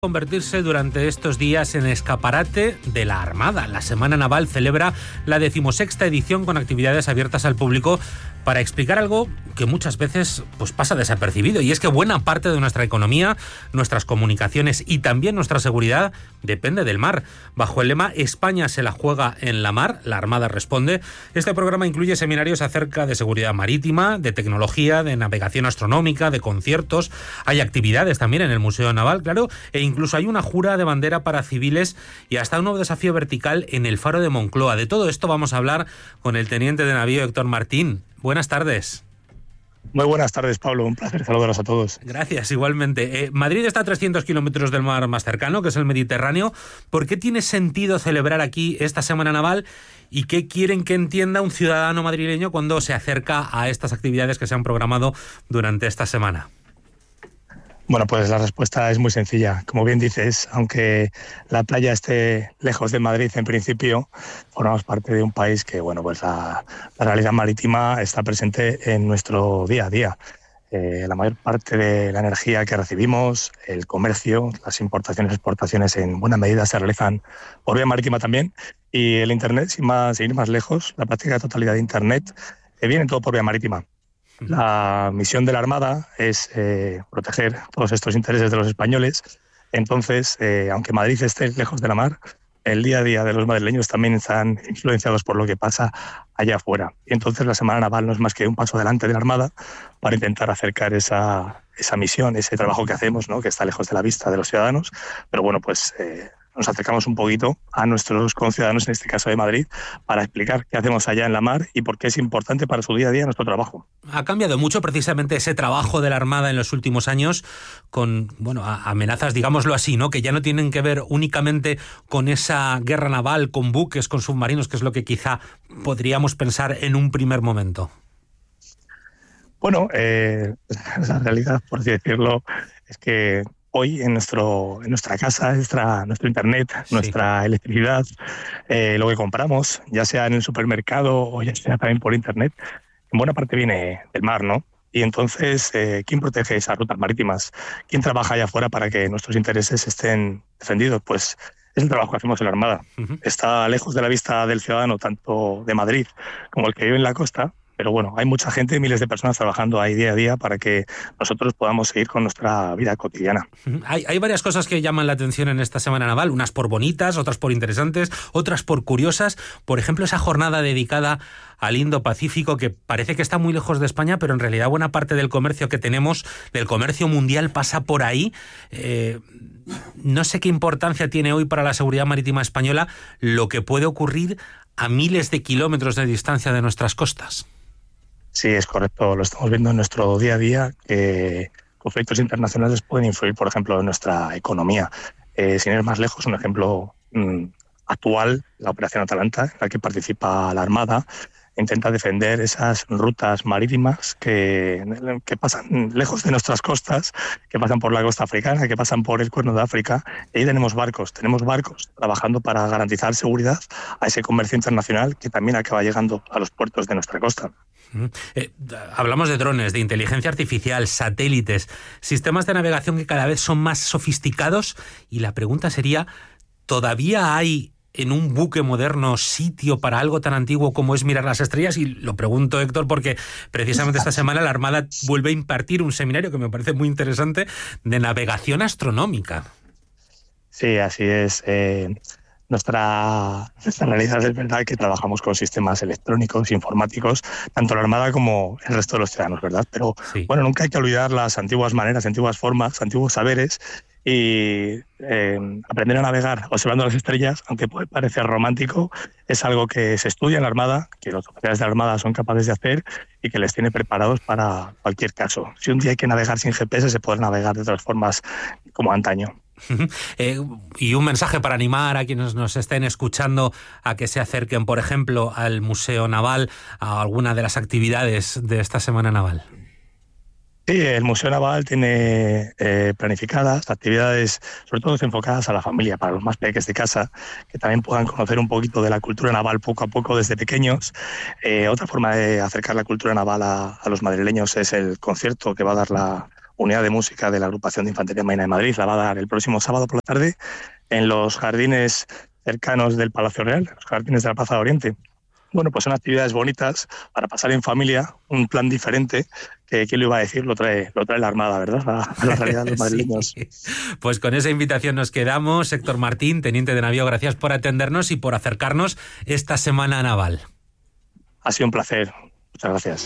Convertirse durante estos días en escaparate de la Armada. La Semana Naval celebra la 16ª edición con actividades abiertas al público para explicar algo que muchas veces pasa desapercibido, y es que buena parte de nuestra economía, nuestras comunicaciones y también nuestra seguridad depende del mar. Bajo el lema España se la juega en la mar, la Armada responde, este programa incluye seminarios acerca de seguridad marítima, de tecnología, de navegación astronómica, de conciertos. Hay actividades también en el Museo Naval, claro, e incluso hay una jura de bandera para civiles y hasta un nuevo desafío vertical en el Faro de Moncloa. De todo esto vamos a hablar con el teniente de navío Héctor Martín. Buenas tardes. Muy buenas tardes, Pablo. Un placer saludaros a todos. Gracias, igualmente. Madrid está a 300 kilómetros del mar más cercano, que es el Mediterráneo. ¿Por qué tiene sentido celebrar aquí esta Semana Naval? ¿Y qué quieren que entienda un ciudadano madrileño cuando se acerca a estas actividades que se han programado durante esta semana? Bueno, pues la respuesta es muy sencilla. Como bien dices, aunque la playa esté lejos de Madrid en principio, formamos parte de un país que, pues la realidad marítima está presente en nuestro día a día. La mayor parte de la energía que recibimos, el comercio, las importaciones y exportaciones en buena medida se realizan por vía marítima también. Y el Internet, sin ir más lejos, la práctica totalidad de Internet, viene todo por vía marítima. La misión de la Armada es proteger todos estos intereses de los españoles. Entonces, aunque Madrid esté lejos de la mar, el día a día de los madrileños también están influenciados por lo que pasa allá afuera. Y entonces la Semana Naval no es más que un paso adelante de la Armada para intentar acercar esa misión, ese trabajo que hacemos, ¿no?, que está lejos de la vista de los ciudadanos. Pero nos acercamos un poquito a nuestros conciudadanos, en este caso de Madrid, para explicar qué hacemos allá en la mar y por qué es importante para su día a día nuestro trabajo. Ha cambiado mucho precisamente ese trabajo de la Armada en los últimos años con amenazas, digámoslo así, ¿no?, que ya no tienen que ver únicamente con esa guerra naval, con buques, con submarinos, que es lo que quizá podríamos pensar en un primer momento. La realidad, por así decirlo, es que hoy en nuestra casa, nuestro internet, nuestra electricidad, lo que compramos, ya sea en el supermercado o ya sea también por internet, en buena parte viene del mar, ¿no? Y entonces, ¿quién protege esas rutas marítimas? ¿Quién trabaja allá afuera para que nuestros intereses estén defendidos? Pues es el trabajo que hacemos en la Armada. Uh-huh. Está lejos de la vista del ciudadano, tanto de Madrid como el que vive en la costa. Pero hay mucha gente, miles de personas trabajando ahí día a día para que nosotros podamos seguir con nuestra vida cotidiana. Hay varias cosas que llaman la atención en esta Semana Naval, unas por bonitas, otras por interesantes, otras por curiosas. Por ejemplo, esa jornada dedicada al Indo-Pacífico, que parece que está muy lejos de España, pero en realidad buena parte del comercio que tenemos, del comercio mundial, pasa por ahí. No sé qué importancia tiene hoy para la seguridad marítima española lo que puede ocurrir a miles de kilómetros de distancia de nuestras costas. Sí, es correcto. Lo estamos viendo en nuestro día a día, que conflictos internacionales pueden influir, por ejemplo, en nuestra economía. Sin ir más lejos, un ejemplo actual, la Operación Atalanta, en la que participa la Armada, intenta defender esas rutas marítimas que pasan lejos de nuestras costas, que pasan por la costa africana, que pasan por el Cuerno de África. Y ahí tenemos barcos trabajando para garantizar seguridad a ese comercio internacional que también acaba llegando a los puertos de nuestra costa. Hablamos de drones, de inteligencia artificial, satélites, sistemas de navegación que cada vez son más sofisticados, y la pregunta sería, ¿todavía hay en un buque moderno sitio para algo tan antiguo como es mirar las estrellas? Y lo pregunto, Héctor, porque precisamente esta semana la Armada vuelve a impartir un seminario que me parece muy interesante de navegación astronómica. Sí, así es. Nuestra realidad es verdad que trabajamos con sistemas electrónicos, informáticos, tanto la Armada como el resto de los ciudadanos, ¿verdad? Pero nunca hay que olvidar las antiguas maneras, antiguas formas, antiguos saberes, y aprender a navegar observando las estrellas, aunque puede parecer romántico, es algo que se estudia en la Armada, que los oficiales de la Armada son capaces de hacer y que les tiene preparados para cualquier caso. Si un día hay que navegar sin GPS, se puede navegar de otras formas como antaño. Y un mensaje para animar a quienes nos estén escuchando a que se acerquen, por ejemplo, al Museo Naval, a alguna de las actividades de esta Semana Naval. Sí, el Museo Naval tiene planificadas actividades, sobre todo enfocadas a la familia, para los más pequeños de casa, que también puedan conocer un poquito de la cultura naval poco a poco desde pequeños. Otra forma de acercar la cultura naval a los madrileños es el concierto que va a dar la unidad de música de la agrupación de Infantería Marina de Madrid la va a dar el próximo sábado por la tarde en los jardines cercanos del Palacio Real, los jardines de la Plaza de Oriente. Bueno, pues son actividades bonitas para pasar en familia, un plan diferente, que ¿quién lo iba a decir? Lo trae la Armada, ¿verdad? A la realidad de los madrileños. Sí. Pues con esa invitación nos quedamos. Héctor Martín, teniente de navío, gracias por atendernos y por acercarnos esta semana naval. Ha sido un placer. Muchas gracias.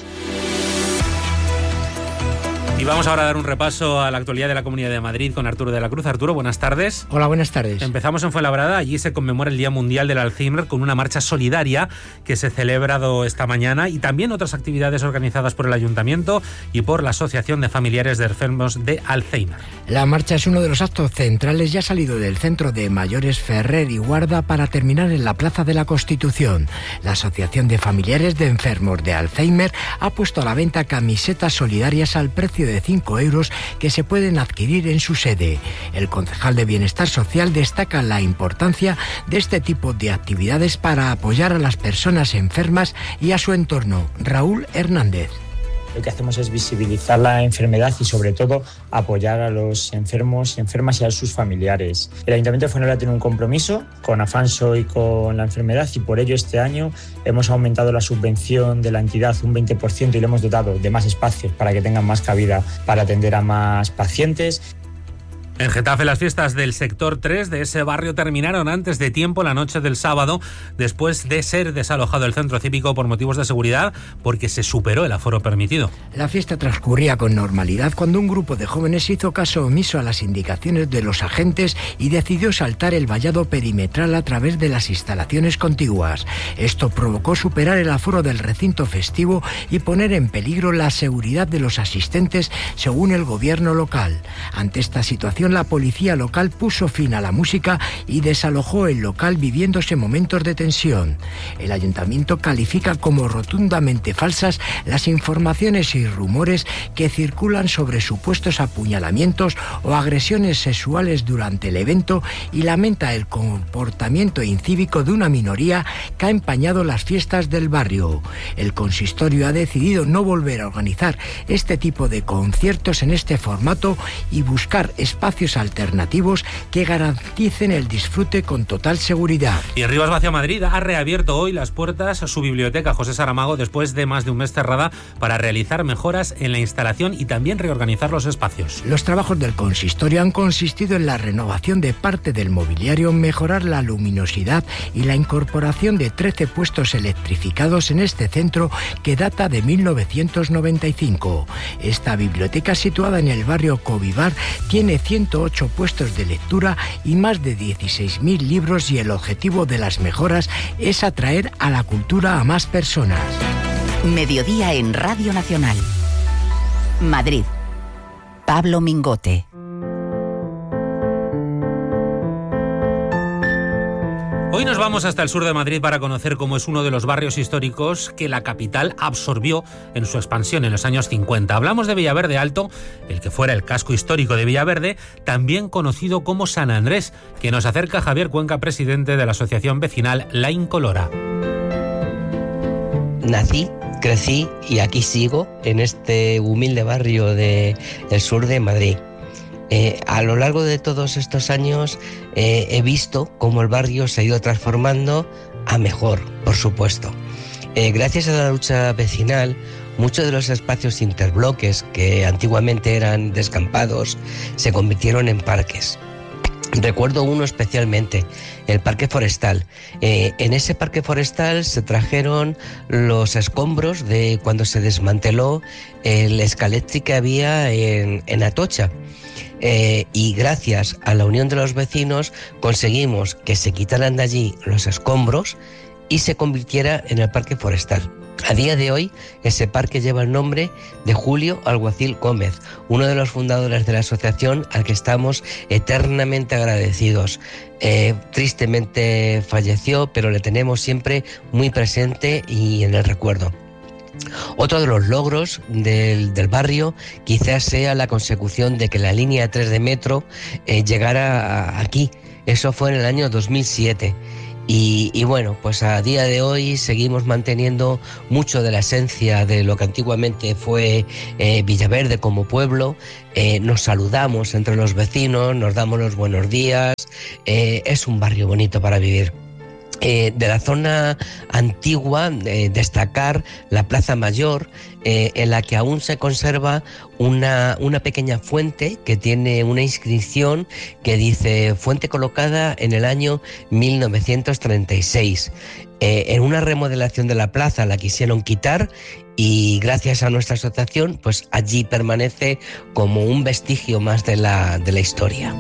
Y vamos ahora a dar un repaso a la actualidad de la Comunidad de Madrid con Arturo de la Cruz. Arturo, buenas tardes. Hola, buenas tardes. Empezamos en Fuenlabrada. Allí se conmemora el Día Mundial del Alzheimer con una marcha solidaria que se ha celebrado esta mañana y también otras actividades organizadas por el Ayuntamiento y por la Asociación de Familiares de Enfermos de Alzheimer. La marcha es uno de los actos centrales y ha salido del Centro de Mayores Ferrer y Guarda para terminar en la Plaza de la Constitución. La Asociación de Familiares de Enfermos de Alzheimer ha puesto a la venta camisetas solidarias al precio de 5 euros que se pueden adquirir en su sede. El concejal de Bienestar Social destaca la importancia de este tipo de actividades para apoyar a las personas enfermas y a su entorno. Raúl Hernández. Lo que hacemos es visibilizar la enfermedad y sobre todo apoyar a los enfermos y enfermas y a sus familiares. El Ayuntamiento de Fuenlabrada tiene un compromiso con Afanso y con la enfermedad y por ello este año hemos aumentado la subvención de la entidad un 20% y le hemos dotado de más espacios para que tengan más cabida para atender a más pacientes. En Getafe las fiestas del sector 3 de ese barrio terminaron antes de tiempo la noche del sábado, después de ser desalojado el centro cívico por motivos de seguridad, porque se superó el aforo permitido. La fiesta transcurría con normalidad cuando un grupo de jóvenes hizo caso omiso a las indicaciones de los agentes y decidió saltar el vallado perimetral a través de las instalaciones contiguas. Esto provocó superar el aforo del recinto festivo y poner en peligro la seguridad de los asistentes, según el gobierno local. Ante esta situación, la policía local puso fin a la música y desalojó el local viviéndose momentos de tensión. El ayuntamiento califica como rotundamente falsas las informaciones y rumores que circulan sobre supuestos apuñalamientos o agresiones sexuales durante el evento y lamenta el comportamiento incívico de una minoría que ha empañado las fiestas del barrio. El consistorio ha decidido no volver a organizar este tipo de conciertos en este formato y buscar espacios alternativos que garanticen el disfrute con total seguridad. Y Rivas Vacia Madrid ha reabierto hoy las puertas a su biblioteca José Saramago después de más de un mes cerrada para realizar mejoras en la instalación y también reorganizar los espacios. Los trabajos del consistorio han consistido en la renovación de parte del mobiliario, mejorar la luminosidad y la incorporación de 13 puestos electrificados en este centro que data de 1995. Esta biblioteca, situada en el barrio Covivar, tiene 108 puestos de lectura y más de 16.000 libros y el objetivo de las mejoras es atraer a la cultura a más personas. Mediodía en Radio Nacional. Madrid. Pablo Mingote. Hoy nos vamos hasta el sur de Madrid para conocer cómo es uno de los barrios históricos que la capital absorbió en su expansión en los años 50. Hablamos de Villaverde Alto, el que fuera el casco histórico de Villaverde, también conocido como San Andrés, que nos acerca Javier Cuenca, presidente de la asociación vecinal La Incolora. Nací, crecí y aquí sigo en este humilde barrio del sur de Madrid. A lo largo de todos estos años he visto cómo el barrio se ha ido transformando a mejor, por supuesto. Gracias a la lucha vecinal, muchos de los espacios interbloques que antiguamente eran descampados se convirtieron en parques. Recuerdo uno especialmente, el Parque Forestal. En ese Parque Forestal se trajeron los escombros de cuando se desmanteló el Escaletri que había en Atocha. Y gracias a la unión de los vecinos conseguimos que se quitaran de allí los escombros y se convirtiera en el Parque Forestal. A día de hoy, ese parque lleva el nombre de Julio Alguacil Gómez, uno de los fundadores de la asociación al que estamos eternamente agradecidos. Tristemente falleció, pero le tenemos siempre muy presente y en el recuerdo. Otro de los logros del barrio quizás sea la consecución de que la línea 3 de metro llegara aquí. Eso fue en el año 2007. Y bueno, pues a día de hoy seguimos manteniendo mucho de la esencia de lo que antiguamente fue Villaverde como pueblo. Nos saludamos entre los vecinos, nos damos los buenos días, es un barrio bonito para vivir. De la zona antigua, destacar la Plaza Mayor, en la que aún se conserva una pequeña fuente que tiene una inscripción que dice fuente colocada en el año 1936. En una remodelación de la plaza la quisieron quitar y gracias a nuestra asociación pues allí permanece como un vestigio más de la historia.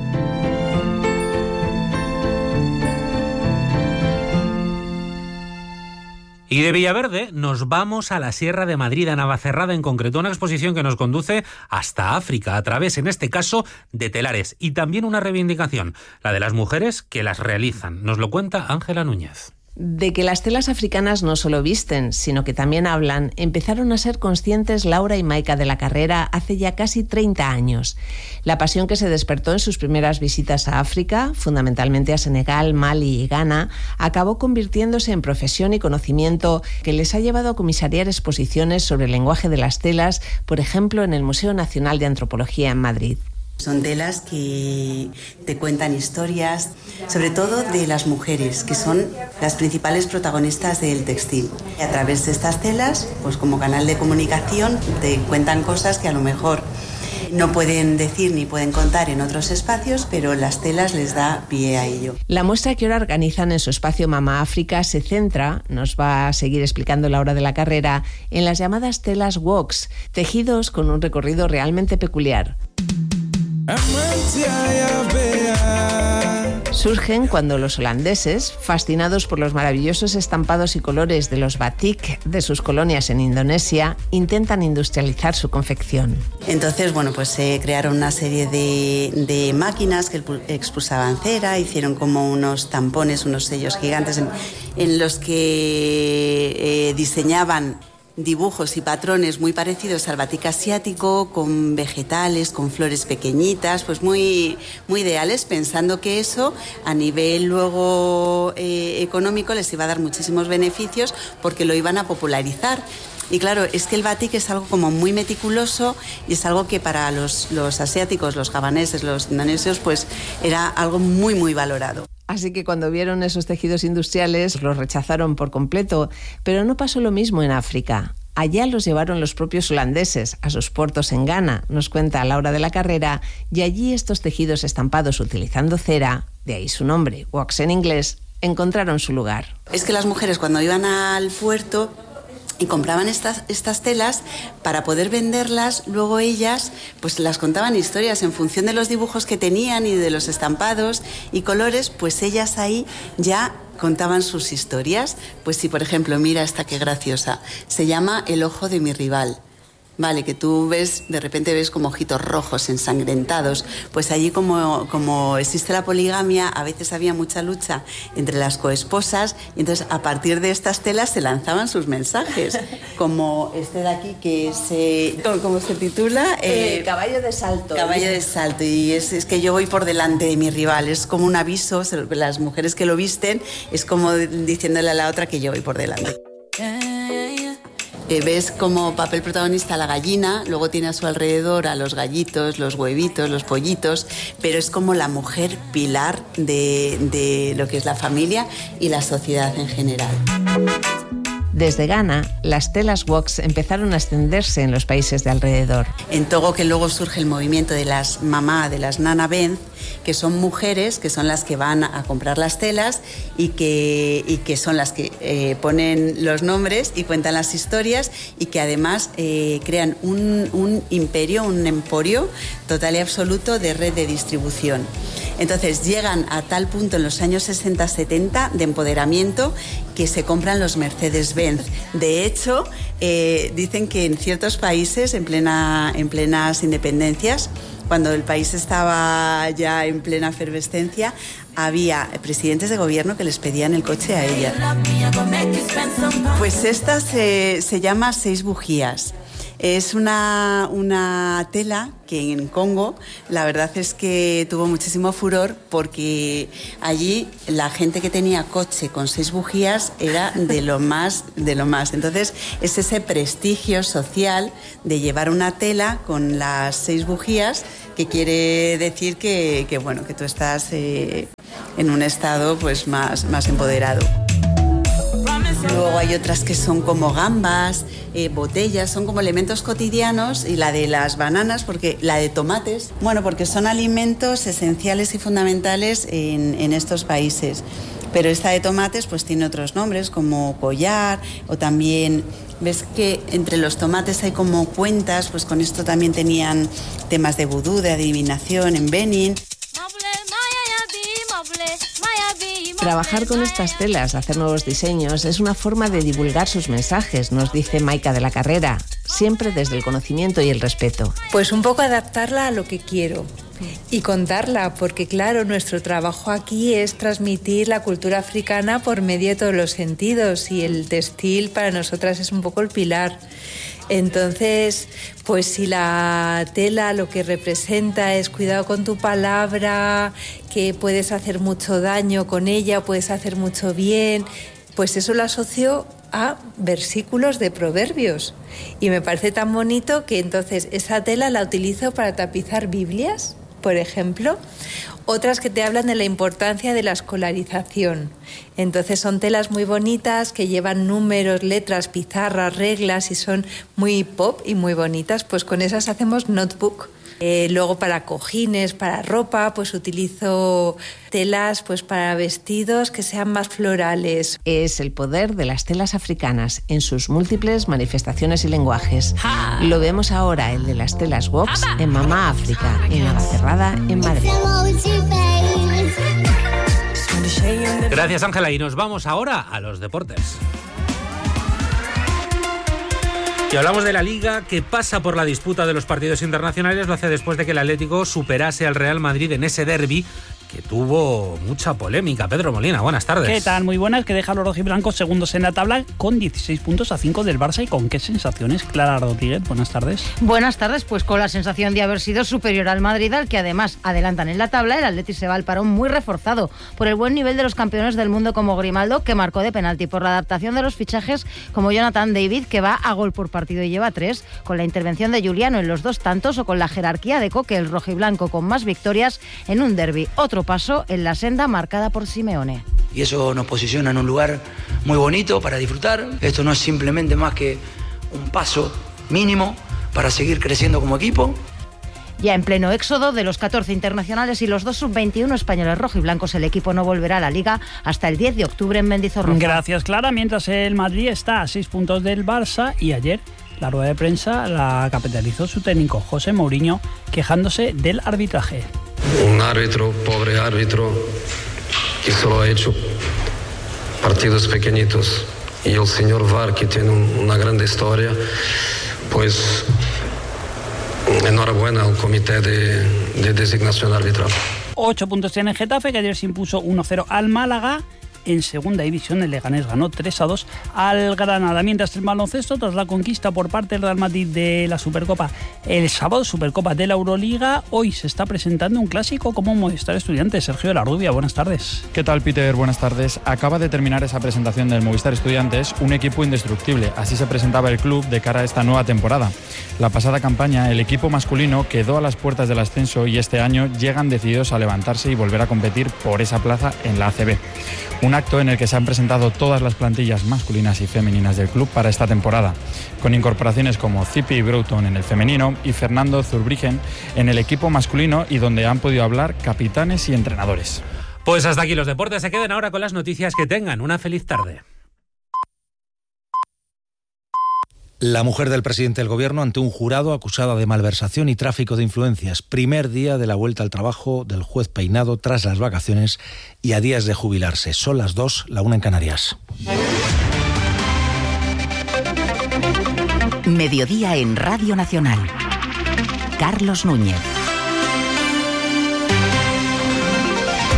Y de Villaverde nos vamos a la Sierra de Madrid, a Navacerrada en concreto, una exposición que nos conduce hasta África, a través, en este caso, de telares, y también una reivindicación, la de las mujeres que las realizan. Nos lo cuenta Ángela Núñez. De que las telas africanas no solo visten, sino que también hablan, empezaron a ser conscientes Laura y Maika de la Carrera hace ya casi 30 años. La pasión que se despertó en sus primeras visitas a África, fundamentalmente a Senegal, Mali y Ghana, acabó convirtiéndose en profesión y conocimiento que les ha llevado a comisariar exposiciones sobre el lenguaje de las telas, por ejemplo, en el Museo Nacional de Antropología en Madrid. Son telas que te cuentan historias, sobre todo de las mujeres, que son las principales protagonistas del textil. Y a través de estas telas, pues como canal de comunicación, te cuentan cosas que a lo mejor no pueden decir ni pueden contar en otros espacios, pero las telas les da pie a ello. La muestra que ahora organizan en su espacio Mama África se centra, nos va a seguir explicando Laura de la Carrera, en las llamadas telas woks, tejidos con un recorrido realmente peculiar. Surgen cuando los holandeses, fascinados por los maravillosos estampados y colores de los batik de sus colonias en Indonesia, intentan industrializar su confección. Entonces, bueno, pues se crearon una serie de máquinas que expulsaban cera, hicieron como unos tampones, unos sellos gigantes en los que diseñaban dibujos y patrones muy parecidos al batik asiático, con vegetales, con flores pequeñitas, pues muy, muy ideales, pensando que eso a nivel luego económico les iba a dar muchísimos beneficios porque lo iban a popularizar. Y claro, es que el batik es algo como muy meticuloso y es algo que para los asiáticos, los javaneses, los indonesios, pues era algo muy, muy valorado. Así que cuando vieron esos tejidos industriales los rechazaron por completo, pero no pasó lo mismo en África. Allá los llevaron los propios holandeses a sus puertos en Ghana, nos cuenta Laura de la Carrera, y allí estos tejidos estampados utilizando cera, de ahí su nombre, wax en inglés, encontraron su lugar. Es que las mujeres cuando iban al puerto y compraban estas telas, para poder venderlas, luego ellas pues las contaban historias en función de los dibujos que tenían y de los estampados y colores, pues ellas ahí ya contaban sus historias. Pues si por ejemplo, mira esta que graciosa, se llama El ojo de mi rival. Vale, que tú ves, de repente ves como ojitos rojos, ensangrentados. Pues allí como existe la poligamia, a veces había mucha lucha entre las coesposas y entonces a partir de estas telas se lanzaban sus mensajes. Como este de aquí que ¿cómo se titula? Caballo de salto. Caballo de salto. Y es que yo voy por delante de mi rival. Es como un aviso, las mujeres que lo visten, es como diciéndole a la otra que yo voy por delante. Ves como papel protagonista a la gallina, luego tiene a su alrededor a los gallitos, los huevitos, los pollitos, pero es como la mujer pilar de lo que es la familia y la sociedad en general. Desde Ghana, las telas woks empezaron a extenderse en los países de alrededor. En Togo, que luego surge el movimiento de las mamá, de las nana benz, que son mujeres que son las que van a comprar las telas y que son las que ponen los nombres y cuentan las historias y que además crean un imperio, un emporio total y absoluto de red de distribución. Entonces llegan a tal punto en los años 60-70 de empoderamiento que se compran los Mercedes-Benz. De hecho, dicen que en ciertos países, en plenas independencias, cuando el país estaba ya en plena efervescencia, había presidentes de gobierno que les pedían el coche a ellas. Pues esta se llama 6 bujías. Es una tela que en Congo la verdad es que tuvo muchísimo furor porque allí la gente que tenía coche con 6 bujías era de lo más. Entonces es ese prestigio social de llevar una tela con las 6 bujías que quiere decir que tú estás en un estado pues más empoderado. Luego hay otras que son como gambas, botellas, son como elementos cotidianos, y la de las bananas, porque la de tomates, porque son alimentos esenciales y fundamentales en estos países. Pero esta de tomates pues tiene otros nombres como collar, o también ves que entre los tomates hay como cuentas, pues con esto también tenían temas de vudú, de adivinación en Benin. Trabajar con estas telas, hacer nuevos diseños, es una forma de divulgar sus mensajes, nos dice Maika de la Carrera, siempre desde el conocimiento y el respeto. Pues un poco adaptarla a lo que quiero y contarla, porque claro, nuestro trabajo aquí es transmitir la cultura africana por medio de todos los sentidos, y el textil para nosotras es un poco el pilar. Entonces, pues si la tela lo que representa es cuidado con tu palabra, que puedes hacer mucho daño con ella, puedes hacer mucho bien, pues eso lo asocio a versículos de proverbios. Y me parece tan bonito que entonces esa tela la utilizo para tapizar Biblias, por ejemplo. Otras que te hablan de la importancia de la escolarización. Entonces son telas muy bonitas que llevan números, letras, pizarras, reglas, y son muy pop y muy bonitas. Pues con esas hacemos notebook. Luego para cojines, para ropa, pues utilizo telas pues para vestidos que sean más florales. Es el poder de las telas africanas en sus múltiples manifestaciones y lenguajes. Lo vemos ahora, el de las telas Wox en Mamá África, en Navacerrada, en Madrid. Gracias, Ángela, y nos vamos ahora a los deportes. Y hablamos de la Liga, que pasa por la disputa de los partidos internacionales. Lo hace después de que el Atlético superase al Real Madrid en ese derbi que tuvo mucha polémica. Pedro Molina, buenas tardes. ¿Qué tal? Muy buenas, que deja a los rojiblancos segundos en la tabla con 16 puntos a 5 del Barça. ¿Y con qué sensaciones? Clara Rodríguez, buenas tardes. Buenas tardes, pues con la sensación de haber sido superior al Madrid, al que además adelantan en la tabla. El Atleti se va al parón muy reforzado por el buen nivel de los campeones del mundo como Grimaldo, que marcó de penalti, por la adaptación de los fichajes como Jonathan David, que va a gol por partido y lleva 3, con la intervención de Juliano en los 2 tantos, o con la jerarquía de Coque, el rojiblanco con más victorias en un derbi. Otro paso en la senda marcada por Simeone. Y eso nos posiciona en un lugar muy bonito para disfrutar. Esto no es simplemente más que un paso mínimo para seguir creciendo como equipo. Ya en pleno éxodo de los 14 internacionales y los 2 sub-21 españoles rojiblancos, el equipo no volverá a la Liga hasta el 10 de octubre en Mendizorroza. Gracias, Clara. Mientras el Madrid está a 6 puntos del Barça, y ayer la rueda de prensa la capitalizó su técnico José Mourinho, quejándose del arbitraje. Un árbitro, pobre árbitro, que solo ha hecho partidos pequeñitos, y el señor VAR, que tiene una gran historia, pues enhorabuena al comité de designación arbitral. 8 puntos tiene el Getafe, que ayer se impuso 1-0 al Málaga. En segunda división, el Leganés ganó 3-2 al Granada. Mientras el baloncesto, tras la conquista por parte del Real Madrid de la Supercopa el sábado, Supercopa de la Euroliga, hoy se está presentando un clásico como Movistar Estudiantes. Sergio de la Rubia, buenas tardes. ¿Qué tal, Peter? Buenas tardes. Acaba de terminar esa presentación del Movistar Estudiantes, un equipo indestructible. Así se presentaba el club de cara a esta nueva temporada. La pasada campaña, el equipo masculino quedó a las puertas del ascenso, y este año llegan decididos a levantarse y volver a competir por esa plaza en la ACB. Un acto en el que se han presentado todas las plantillas masculinas y femeninas del club para esta temporada, con incorporaciones como Zipi Broughton en el femenino y Fernando Zurbriggen en el equipo masculino, y donde han podido hablar capitanes y entrenadores. Pues hasta aquí los deportes. Se queden ahora con las noticias. Que tengan una feliz tarde. La mujer del presidente del gobierno ante un jurado acusada de malversación y tráfico de influencias. Primer día de la vuelta al trabajo del juez Peinado tras las vacaciones y a días de jubilarse. Son las 2, la 1 en Canarias. Mediodía en Radio Nacional. Carlos Núñez.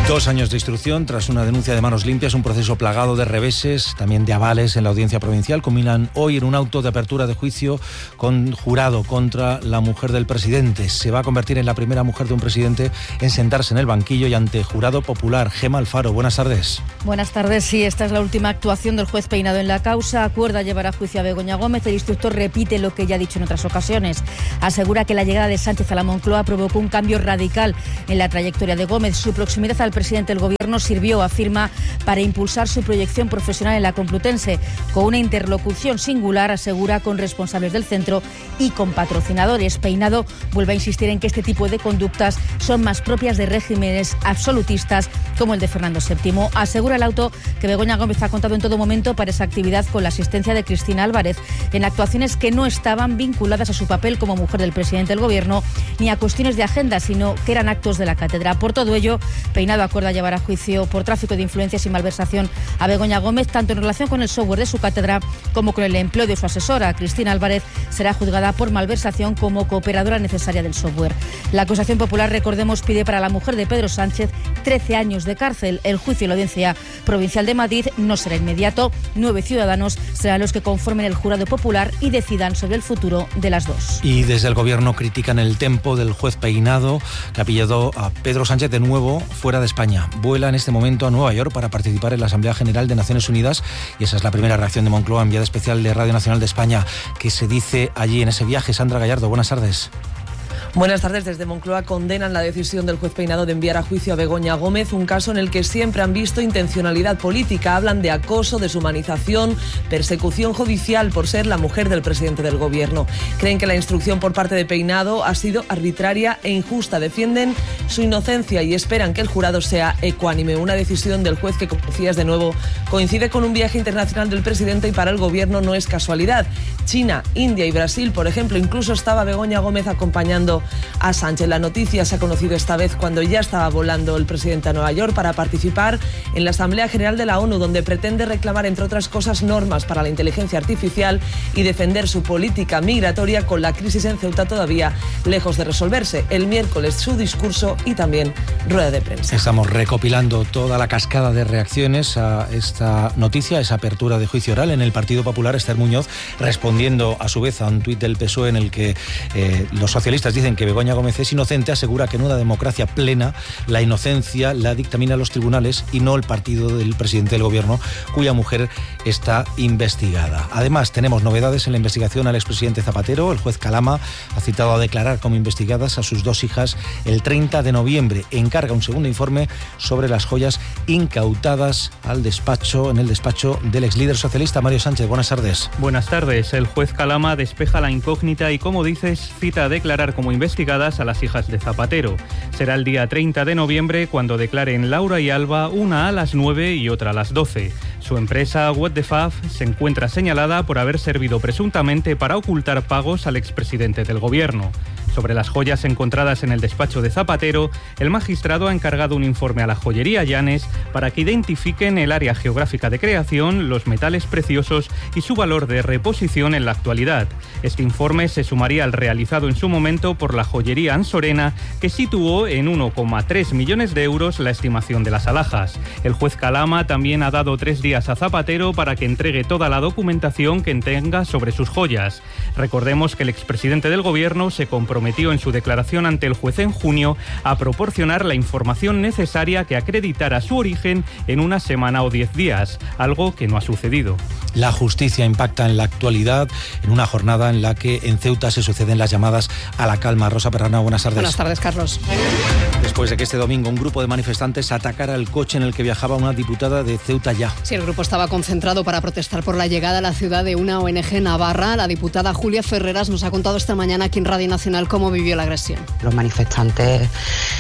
2 años de instrucción tras una denuncia de manos limpias, un proceso plagado de reveses, también de avales en la audiencia provincial. Culminan hoy en un auto de apertura de juicio con jurado contra la mujer del presidente. Se va a convertir en la primera mujer de un presidente en sentarse en el banquillo y ante jurado popular. Gema Alfaro, buenas tardes. Buenas tardes, sí, esta es la última actuación del juez Peinado en la causa. Acuerda llevar a juicio a Begoña Gómez. El instructor repite lo que ya ha dicho en otras ocasiones. Asegura que la llegada de Sánchez a la Moncloa provocó un cambio radical en la trayectoria de Gómez. Su proximidad al presidente del Gobierno sirvió, afirma, para impulsar su proyección profesional en la Complutense, con una interlocución singular, asegura, con responsables del centro y con patrocinadores. Peinado vuelve a insistir en que este tipo de conductas son más propias de regímenes absolutistas como el de Fernando VII. Asegura el auto que Begoña Gómez ha contado en todo momento para esa actividad con la asistencia de Cristina Álvarez en actuaciones que no estaban vinculadas a su papel como mujer del presidente del Gobierno ni a cuestiones de agenda, sino que eran actos de la cátedra. Por todo ello, Peinado acuerda llevar a juicio por tráfico de influencias y malversación a Begoña Gómez, tanto en relación con el software de su cátedra como con el empleo de su asesora. Cristina Álvarez será juzgada por malversación como cooperadora necesaria del software. La acusación popular, recordemos, pide para la mujer de Pedro Sánchez 13 años de cárcel. El juicio en la Audiencia Provincial de Madrid no será inmediato. 9 ciudadanos serán los que conformen el jurado popular y decidan sobre el futuro de las dos. Y desde el Gobierno critican el tempo del juez Peinado, que ha pillado a Pedro Sánchez de nuevo fuera de España. Vuela en este momento a Nueva York para participar en la Asamblea General de Naciones Unidas y esa es la primera reacción de Moncloa, enviada especial de Radio Nacional de España. ¿Qué se dice allí en ese viaje? Sandra Gallardo, buenas tardes. Buenas tardes. Desde Moncloa condenan la decisión del juez Peinado de enviar a juicio a Begoña Gómez, un caso en el que siempre han visto intencionalidad política. Hablan de acoso, deshumanización, persecución judicial por ser la mujer del presidente del Gobierno. Creen que la instrucción por parte de Peinado ha sido arbitraria e injusta. Defienden su inocencia y esperan que el jurado sea ecuánime. Una decisión del juez que, como decías de nuevo, coincide con un viaje internacional del presidente y para el Gobierno no es casualidad. China, India y Brasil, por ejemplo, incluso estaba Begoña Gómez acompañando a Sánchez. La noticia se ha conocido esta vez cuando ya estaba volando el presidente a Nueva York para participar en la Asamblea General de la ONU, donde pretende reclamar, entre otras cosas, normas para la inteligencia artificial y defender su política migratoria, con la crisis en Ceuta todavía lejos de resolverse. El miércoles su discurso y también rueda de prensa. Estamos recopilando toda la cascada de reacciones a esta noticia, a esa apertura de juicio oral en el Partido Popular. Esther Muñoz respondiendo a su vez a un tuit del PSOE en el que los socialistas dicen que Begoña Gómez es inocente, asegura que en una democracia plena la inocencia la dictaminan los tribunales y no el partido del presidente del Gobierno, cuya mujer está investigada. Además, tenemos novedades en la investigación al expresidente Zapatero. El juez Calama ha citado a declarar como investigadas a sus 2 hijas el 30 de noviembre. Encarga un segundo informe sobre las joyas incautadas en el despacho del exlíder socialista Mario Sánchez. Buenas tardes. Buenas tardes. El juez Calama despeja la incógnita y, como dices, cita a declarar como investigadas a las hijas de Zapatero. Será el día 30 de noviembre cuando declaren Laura y Alba, una a las 9 y otra a las 12. Su empresa, What the Faf, se encuentra señalada por haber servido presuntamente para ocultar pagos al expresidente del Gobierno. Sobre las joyas encontradas en el despacho de Zapatero, el magistrado ha encargado un informe a la joyería Llanes para que identifiquen el área geográfica de creación, los metales preciosos y su valor de reposición en la actualidad. Este informe se sumaría al realizado en su momento por la joyería Ansorena, que situó en 1,3 millones de euros la estimación de las alhajas. El juez Calama también ha dado 3 días a Zapatero para que entregue toda la documentación que tenga sobre sus joyas. Recordemos que el expresidente del Gobierno se comprometió en su declaración ante el juez en junio a proporcionar la información necesaria que acreditara su origen en una semana o 10 días, algo que no ha sucedido. La justicia impacta en la actualidad en una jornada en la que en Ceuta se suceden las llamadas a la calma. Rosa Perrana, buenas tardes. Buenas tardes, Carlos. Después de que este domingo un grupo de manifestantes atacara el coche en el que viajaba una diputada de Ceuta Ya. Sí, el grupo estaba concentrado para protestar por la llegada a la ciudad de una ONG navarra. La diputada Julia Ferreras nos ha contado esta mañana aquí en Radio Nacional cómo vivió la agresión. Los manifestantes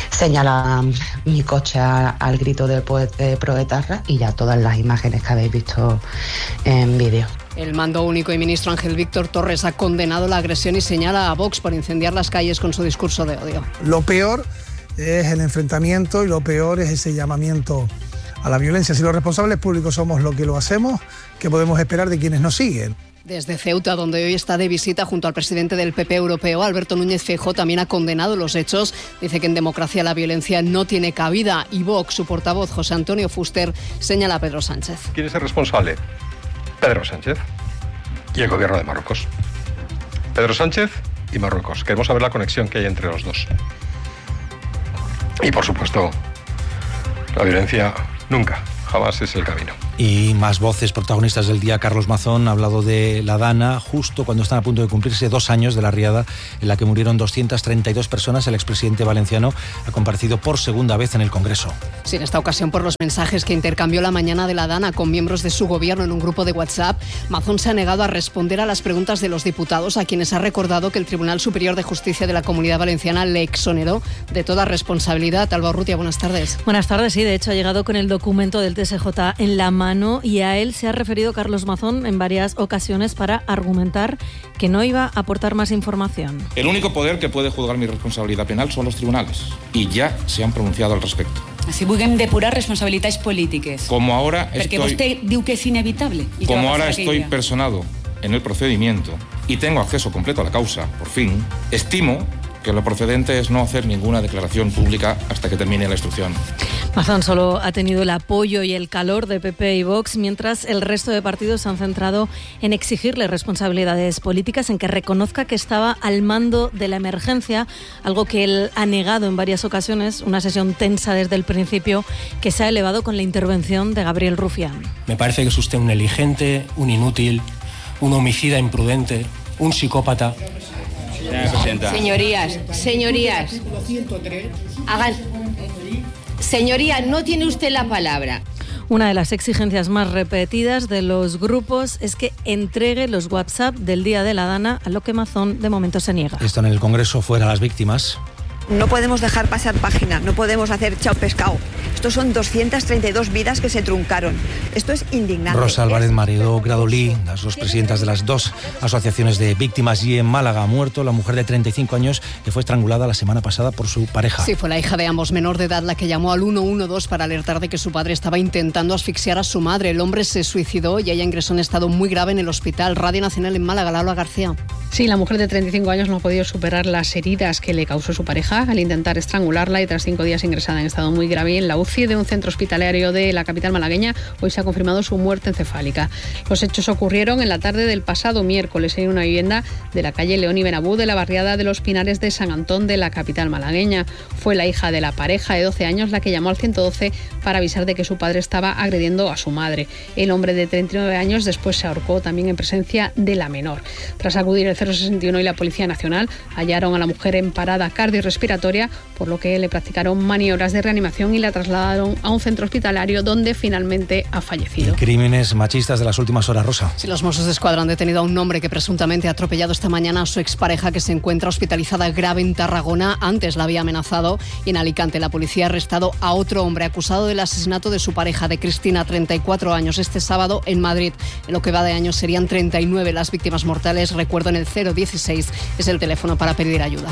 señalan mi coche al grito de Proetarra y ya todas las imágenes que habéis visto en vídeo. El mando único y ministro Ángel Víctor Torres ha condenado la agresión y señala a Vox por incendiar las calles con su discurso de odio. Lo peor es el enfrentamiento y lo peor es ese llamamiento a la violencia. Si los responsables públicos somos lo que lo hacemos, ¿qué podemos esperar de quienes nos siguen? Desde Ceuta, donde hoy está de visita junto al presidente del PP europeo, Alberto Núñez Feijóo, también ha condenado los hechos. Dice que en democracia la violencia no tiene cabida. Y Vox, su portavoz, José Antonio Fuster, señala a Pedro Sánchez. ¿Quién es el responsable? Pedro Sánchez y el gobierno de Marruecos. Pedro Sánchez y Marruecos. Queremos saber la conexión que hay entre los dos. Y por supuesto, la violencia nunca, jamás es el camino. Y más voces protagonistas del día. Carlos Mazón ha hablado de la Dana justo cuando están a punto de cumplirse 2 años de la riada en la que murieron 232 personas. El expresidente valenciano ha comparecido por segunda vez en el Congreso. Sí, en esta ocasión por los mensajes que intercambió la mañana de la Dana con miembros de su gobierno en un grupo de WhatsApp. Mazón se ha negado a responder a las preguntas de los diputados, a quienes ha recordado que el Tribunal Superior de Justicia de la Comunidad Valenciana le exoneró de toda responsabilidad. Alba Urrutia, buenas tardes. Buenas tardes, sí, de hecho ha llegado con el documento del TSJ en la mano y a él se ha referido Carlos Mazón en varias ocasiones para argumentar que no iba a aportar más información. El único poder que puede juzgar mi responsabilidad penal son los tribunales y ya se han pronunciado al respecto. Si vulguem depurar responsabilitats polítiques. Como ahora Perquè vostè diu que es inevitable. Como ahora estoy personado en el procedimiento y tengo acceso completo a la causa, por fin, estimo que lo procedente es no hacer ninguna declaración pública hasta que termine la instrucción. Mazón solo ha tenido el apoyo y el calor de PP y Vox, mientras el resto de partidos se han centrado en exigirle responsabilidades políticas, en que reconozca que estaba al mando de la emergencia, algo que él ha negado en varias ocasiones, una sesión tensa desde el principio que se ha elevado con la intervención de Gabriel Rufián. Me parece que es usted un negligente, un inútil, un homicida imprudente, un psicópata. Señorías, hagan... Señoría, no tiene usted la palabra. Una de las exigencias más repetidas de los grupos es que entregue los WhatsApp del día de la Dana, a lo que Mazón de momento se niega. Esto en el Congreso, fuera las víctimas. No podemos dejar pasar página, no podemos hacer chao pescado. Estos son 232 vidas que se truncaron. Esto es indignante. Rosa Álvarez Maredó Gradolí, las dos presidentas de las dos asociaciones de víctimas, y en Málaga ha muerto la mujer de 35 años que fue estrangulada la semana pasada por su pareja. Sí, fue la hija de ambos, menor de edad, la que llamó al 112 para alertar de que su padre estaba intentando asfixiar a su madre. El hombre se suicidó y ella ingresó en estado muy grave en el hospital. Radio Nacional en Málaga, Laura García. Sí, la mujer de 35 años no ha podido superar las heridas que le causó su pareja al intentar estrangularla, y tras 5 días ingresada en estado muy grave en la UCI de un centro hospitalario de la capital malagueña, hoy se ha confirmado su muerte encefálica. Los hechos ocurrieron en la tarde del pasado miércoles en una vivienda de la calle León y Benabú de la barriada de Los Pinares de San Antón de la capital malagueña. Fue la hija de la pareja de 12 años la que llamó al 112 para avisar de que su padre estaba agrediendo a su madre. El hombre de 39 años después se ahorcó también en presencia de la menor. Tras acudir el 061 y la Policía Nacional, hallaron a la mujer en parada cardiorrespiratoria, por lo que le practicaron maniobras de reanimación y la trasladaron a un centro hospitalario donde finalmente ha fallecido. Crímenes machistas de las últimas horas, Rosa. Sí, los Mossos d'Esquadra han detenido a un hombre que presuntamente ha atropellado esta mañana a su expareja, que se encuentra hospitalizada grave en Tarragona. Antes la había amenazado. Y en Alicante la policía ha arrestado a otro hombre acusado del asesinato de su pareja, de Cristina, 34 años, este sábado en Madrid. En lo que va de año serían 39 las víctimas mortales. Recuerdo, en el 016 es el teléfono para pedir ayuda.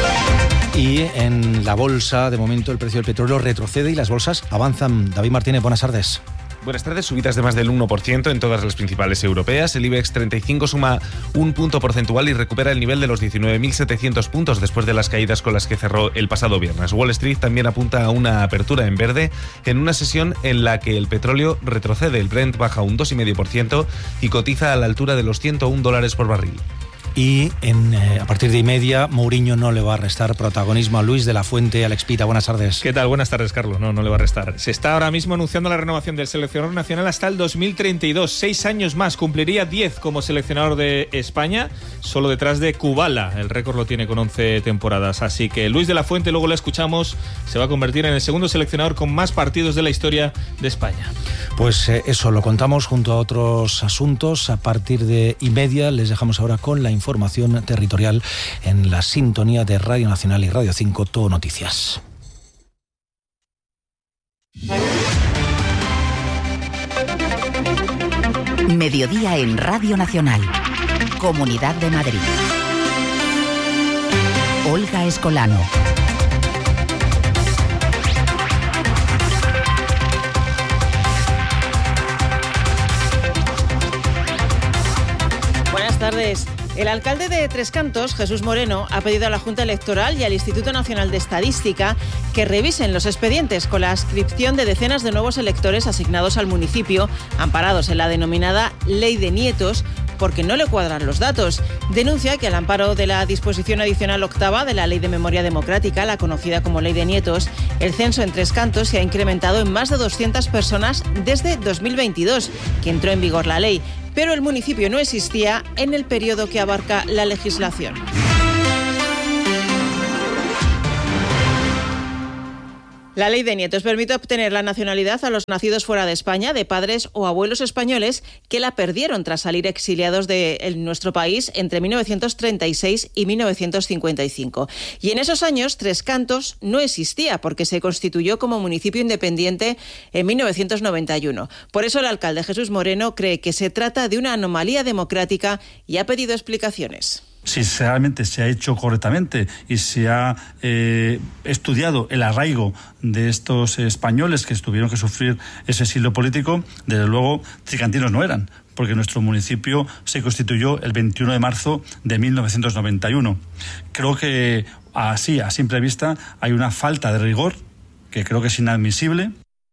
Y en la bolsa, de momento, el precio del petróleo retrocede y las bolsas avanzan. David Martínez, buenas tardes. Buenas tardes. Subidas de más del 1% en todas las principales europeas. El IBEX 35 suma un punto porcentual y recupera el nivel de los 19.700 puntos después de las caídas con las que cerró el pasado viernes. Wall Street también apunta a una apertura en verde en una sesión en la que el petróleo retrocede. El Brent baja un 2,5% y cotiza a la altura de los $101 por barril. Y a partir de 1:30, Mourinho no le va a restar protagonismo a Luis de la Fuente. Alex Pita, buenas tardes. ¿Qué tal? Buenas tardes, Carlos. No le va a restar. Se está ahora mismo anunciando la renovación del seleccionador nacional hasta el 2032. 6 años más. Cumpliría 10 como seleccionador de España, solo detrás de Kubala. El récord lo tiene con 11 temporadas. Así que Luis de la Fuente, luego le escuchamos, se va a convertir en el segundo seleccionador con más partidos de la historia de España. Pues eso lo contamos junto a otros asuntos. A partir de 1:30 les dejamos ahora con la información territorial en la sintonía de Radio Nacional y Radio 5, Todo Noticias. Mediodía en Radio Nacional, Comunidad de Madrid. Olga Escolano. tardes. El alcalde de Tres Cantos, Jesús Moreno, ha pedido a la Junta Electoral y al Instituto Nacional de Estadística que revisen los expedientes con la adscripción de decenas de nuevos electores asignados al municipio, amparados en la denominada Ley de Nietos, porque no le cuadran los datos. Denuncia que al amparo de la disposición adicional octava de la Ley de Memoria Democrática, la conocida como Ley de Nietos, el censo en Tres Cantos se ha incrementado en más de 200 personas desde 2022, que entró en vigor la ley, pero el municipio no existía en el periodo que abarca la legislación. La Ley de Nietos permite obtener la nacionalidad a los nacidos fuera de España de padres o abuelos españoles que la perdieron tras salir exiliados de nuestro país entre 1936 y 1955. Y en esos años Tres Cantos no existía porque se constituyó como municipio independiente en 1991. Por eso el alcalde Jesús Moreno cree que se trata de una anomalía democrática y ha pedido explicaciones. Si realmente se ha hecho correctamente y se ha estudiado el arraigo de estos españoles que tuvieron que sufrir ese exilio político, desde luego tricantinos no eran, porque nuestro municipio se constituyó el 21 de marzo de 1991. Creo que así, a simple vista, hay una falta de rigor que creo que es inadmisible.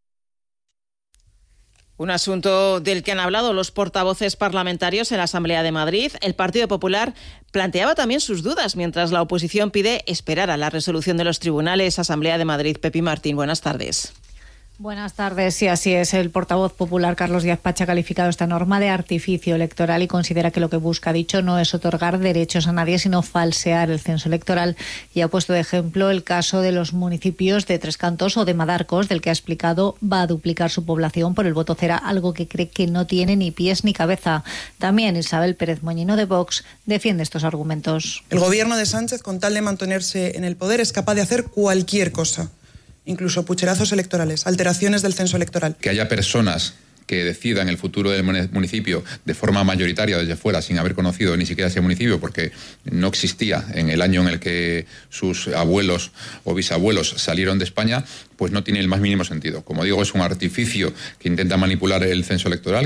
Un asunto del que han hablado los portavoces parlamentarios en la Asamblea de Madrid. El Partido Popular planteaba también sus dudas, mientras la oposición pide esperar a la resolución de los tribunales. Asamblea de Madrid, Pepi Martín, buenas tardes. Buenas tardes, sí, así es. El portavoz popular Carlos Díaz Pache ha calificado esta norma de artificio electoral y considera que lo que busca, ha dicho, no es otorgar derechos a nadie, sino falsear el censo electoral. Y ha puesto de ejemplo el caso de los municipios de Tres Cantos o de Madarcos, del que ha explicado va a duplicar su población por el voto cero, algo que cree que no tiene ni pies ni cabeza. También Isabel Pérez Moñino de Vox defiende estos argumentos. El gobierno de Sánchez, con tal de mantenerse en el poder, es capaz de hacer cualquier cosa. Incluso pucherazos electorales, alteraciones del censo electoral. Que haya personas que decidan el futuro del municipio de forma mayoritaria desde fuera, sin haber conocido ni siquiera ese municipio, porque no existía en el año en el que sus abuelos o bisabuelos salieron de España, pues no tiene el más mínimo sentido. Como digo, es un artificio que intenta manipular el censo electoral.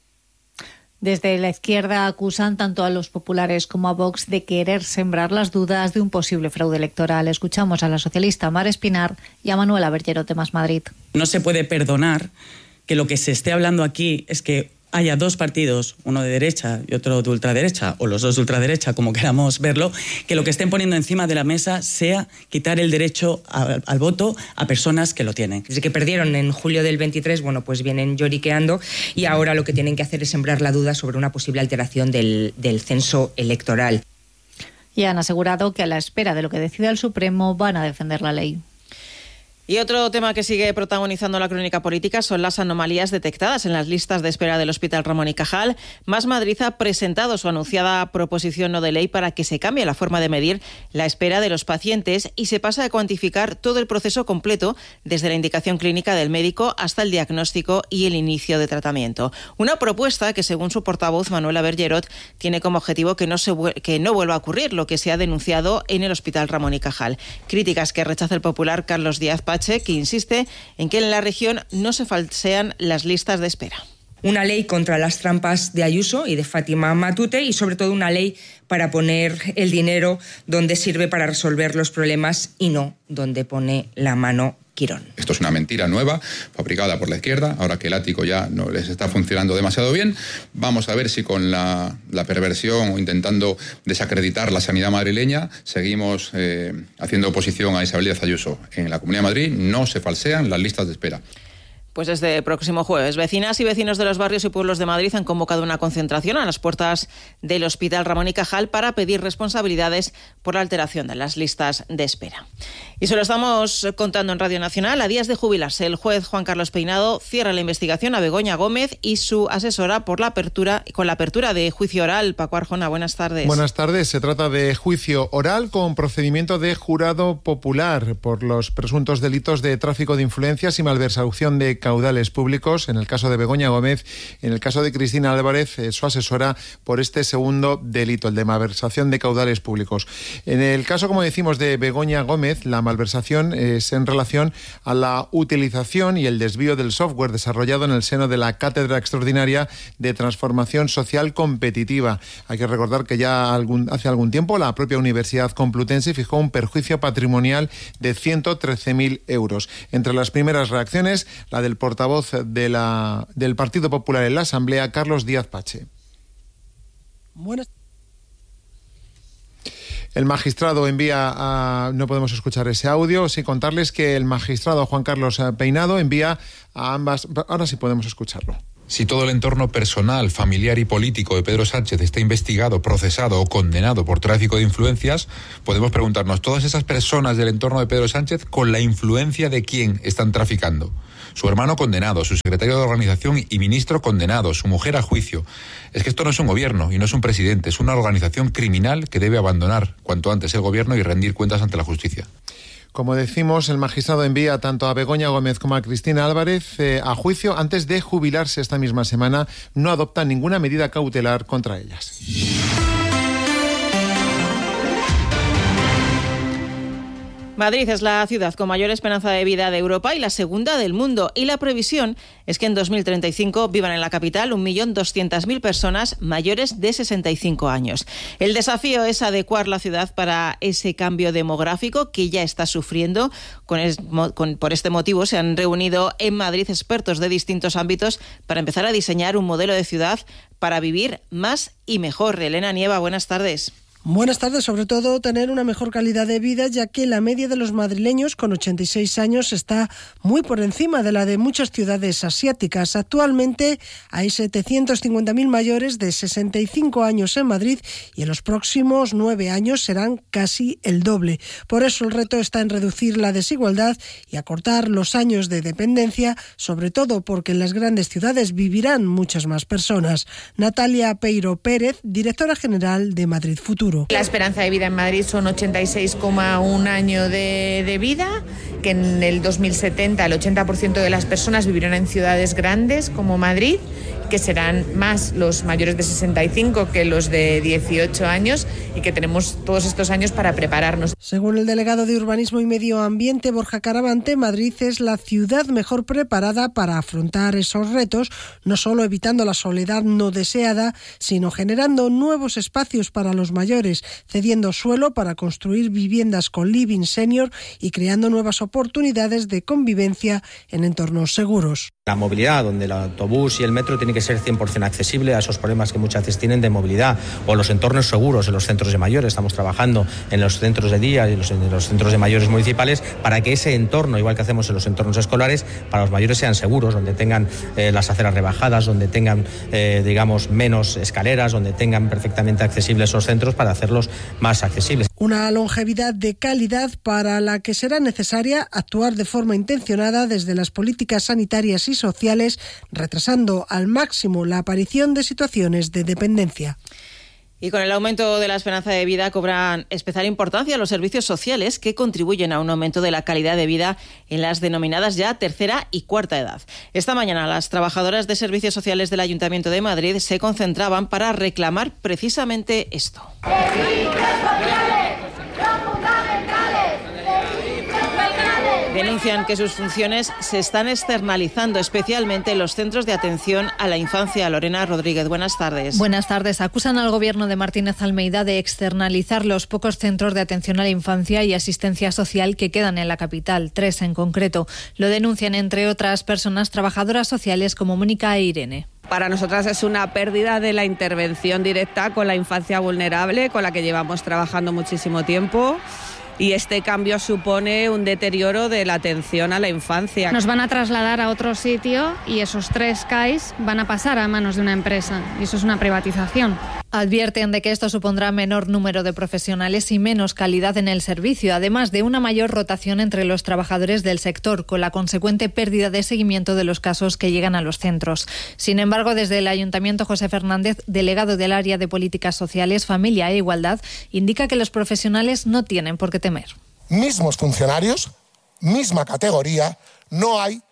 Desde la izquierda acusan tanto a los populares como a Vox de querer sembrar las dudas de un posible fraude electoral. Escuchamos a la socialista Mar Espinar y a Manuela Bergero de Más Madrid. No se puede perdonar que lo que se esté hablando aquí es que haya dos partidos, uno de derecha y otro de ultraderecha, o los dos de ultraderecha, como queramos verlo, que lo que estén poniendo encima de la mesa sea quitar el derecho al voto a personas que lo tienen. Desde que perdieron en julio del 23, bueno, pues vienen lloriqueando y ahora lo que tienen que hacer es sembrar la duda sobre una posible alteración del censo electoral. Y han asegurado que a la espera de lo que decida el Supremo van a defender la ley. Y otro tema que sigue protagonizando la crónica política son las anomalías detectadas en las listas de espera del Hospital Ramón y Cajal. Más Madrid ha presentado su anunciada proposición no de ley para que se cambie la forma de medir la espera de los pacientes y se pase a cuantificar todo el proceso completo, desde la indicación clínica del médico hasta el diagnóstico y el inicio de tratamiento. Una propuesta que, según su portavoz Manuela Bergerot, tiene como objetivo que no vuelva a ocurrir lo que se ha denunciado en el Hospital Ramón y Cajal. Críticas que rechaza el popular Carlos Díaz Pache, que insiste en que en la región no se falsean las listas de espera. Una ley contra las trampas de Ayuso y de Fátima Matute y sobre todo una ley para poner el dinero donde sirve para resolver los problemas y no donde pone la mano Quirón. Esto es una mentira nueva, fabricada por la izquierda, ahora que el ático ya no les está funcionando demasiado bien. Vamos a ver si con la perversión o intentando desacreditar la sanidad madrileña seguimos haciendo oposición a Isabel Díaz Ayuso. En la Comunidad de Madrid no se falsean las listas de espera. Pues desde el próximo jueves, vecinas y vecinos de los barrios y pueblos de Madrid han convocado una concentración a las puertas del Hospital Ramón y Cajal para pedir responsabilidades por la alteración de las listas de espera. Y se lo estamos contando en Radio Nacional. A días de jubilarse, el juez Juan Carlos Peinado cierra la investigación a Begoña Gómez y su asesora con la apertura de juicio oral. Paco Arjona, buenas tardes. Buenas tardes. Se trata de juicio oral con procedimiento de jurado popular por los presuntos delitos de tráfico de influencias y malversación de caudales públicos, en el caso de Begoña Gómez, en el caso de Cristina Álvarez, su asesora, por este segundo delito, el de malversación de caudales públicos. En el caso, como decimos, de Begoña Gómez, la malversación es en relación a la utilización y el desvío del software desarrollado en el seno de la Cátedra Extraordinaria de Transformación Social Competitiva. Hay que recordar que ya hace algún tiempo la propia Universidad Complutense fijó un perjuicio patrimonial de 113.000 euros. Entre las primeras reacciones, la del portavoz del Partido Popular en la Asamblea, Carlos Díaz Pache. El magistrado no podemos escuchar ese audio, sin contarles que el magistrado Juan Carlos Peinado envía a ambas... Ahora sí podemos escucharlo. Si todo el entorno personal, familiar y político de Pedro Sánchez está investigado, procesado o condenado por tráfico de influencias, podemos preguntarnos, ¿todas esas personas del entorno de Pedro Sánchez con la influencia de quién están traficando? Su hermano condenado, su secretario de organización y ministro condenado, su mujer a juicio. Es que esto no es un gobierno y no es un presidente, es una organización criminal que debe abandonar cuanto antes el gobierno y rendir cuentas ante la justicia. Como decimos, el magistrado envía tanto a Begoña Gómez como a Cristina Álvarez a juicio antes de jubilarse esta misma semana. No adopta ninguna medida cautelar contra ellas. Madrid es la ciudad con mayor esperanza de vida de Europa y la segunda del mundo. Y la previsión es que en 2035 vivan en la capital 1.200.000 personas mayores de 65 años. El desafío es adecuar la ciudad para ese cambio demográfico que ya está sufriendo. Por este motivo se han reunido en Madrid expertos de distintos ámbitos para empezar a diseñar un modelo de ciudad para vivir más y mejor. Elena Nieva, buenas tardes. Buenas tardes. Sobre todo tener una mejor calidad de vida, ya que la media de los madrileños con 86 años está muy por encima de la de muchas ciudades asiáticas. Actualmente hay 750.000 mayores de 65 años en Madrid y en los próximos 9 años serán casi el doble. Por eso el reto está en reducir la desigualdad y acortar los años de dependencia, sobre todo porque en las grandes ciudades vivirán muchas más personas. Natalia Peiro Pérez, directora general de Madrid Futuro. La esperanza de vida en Madrid son 86,1 años de vida, que en el 2070 el 80% de las personas vivirán en ciudades grandes como Madrid, que serán más los mayores de 65 que los de 18 años y que tenemos todos estos años para prepararnos. Según el delegado de Urbanismo y Medio Ambiente, Borja Caravante, Madrid es la ciudad mejor preparada para afrontar esos retos, no solo evitando la soledad no deseada, sino generando nuevos espacios para los mayores, cediendo suelo para construir viviendas con living senior y creando nuevas oportunidades de convivencia en entornos seguros. La movilidad, donde el autobús y el metro tienen que ser 100% accesible a esos problemas que muchas veces tienen de movilidad, o los entornos seguros en los centros de mayores. Estamos trabajando en los centros de día y en los centros de mayores municipales para que ese entorno, igual que hacemos en los entornos escolares, para los mayores sean seguros, donde tengan las aceras rebajadas, donde tengan, menos escaleras, donde tengan perfectamente accesibles esos centros para hacerlos más accesibles. Una longevidad de calidad para la que será necesaria actuar de forma intencionada desde las políticas sanitarias y sociales, retrasando al máximo la aparición de situaciones de dependencia. Y con el aumento de la esperanza de vida cobran especial importancia los servicios sociales que contribuyen a un aumento de la calidad de vida en las denominadas ya tercera y cuarta edad. Esta mañana las trabajadoras de servicios sociales del Ayuntamiento de Madrid se concentraban para reclamar precisamente esto. Denuncian que sus funciones se están externalizando, especialmente en los centros de atención a la infancia. Lorena Rodríguez, buenas tardes. Buenas tardes. Acusan al Gobierno de Martínez Almeida de externalizar los pocos centros de atención a la infancia y asistencia social que quedan en la capital, 3 en concreto. Lo denuncian, entre otras personas, trabajadoras sociales como Mónica e Irene. Para nosotras es una pérdida de la intervención directa con la infancia vulnerable, con la que llevamos trabajando muchísimo tiempo. Y este cambio supone un deterioro de la atención a la infancia. Nos van a trasladar a otro sitio y esos 3 CAIs van a pasar a manos de una empresa. Y eso es una privatización. Advierten de que esto supondrá menor número de profesionales y menos calidad en el servicio, además de una mayor rotación entre los trabajadores del sector, con la consecuente pérdida de seguimiento de los casos que llegan a los centros. Sin embargo, desde el Ayuntamiento, José Fernández, delegado del área de Políticas Sociales, Familia e Igualdad, indica que los profesionales no tienen por qué temer. Mismos funcionarios, misma categoría, no hay